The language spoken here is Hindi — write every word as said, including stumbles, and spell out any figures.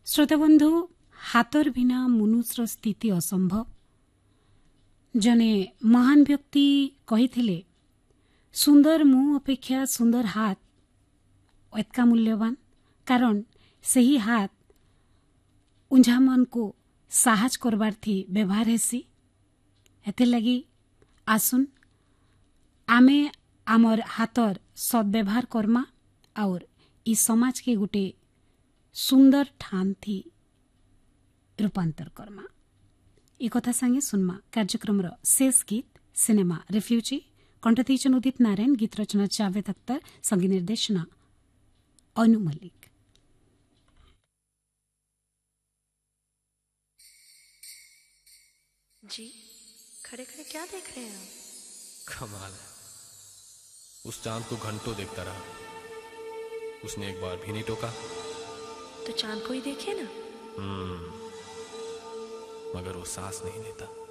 श्रोताबंधु हाथर बिना मनुष्यर स्थिति असंभव। जने महान व्यक्ति कही सुंदर मुह अपेक्षा सुंदर हाथ एतका मूल्यवान, कारण सही हाथ उंझा मन को साहस करबार थी व्यवहार हेसी। एते लगी आसुन आमे आमर हाथर सद्व्यवहार करमा और ई समाज के गुटे सुंदर ठान थी रूपांतर करमा। ई कथा संगे सुनमा कार्यक्रम शेष गीत सिनेमा रिफ्यूजी कंठथीचन उदित नारायण, गीत रचना जावेद अख्तर, संगीत निर्देशना अनु मलिक। जी खड़े खड़े क्या देख रहे हैं? कमाल है, उस चांद को घंटों देखता रहा, उसने एक बार भी नहीं टोका। तो चांद को ही देखे ना। हम्म मगर वो सांस नहीं लेता।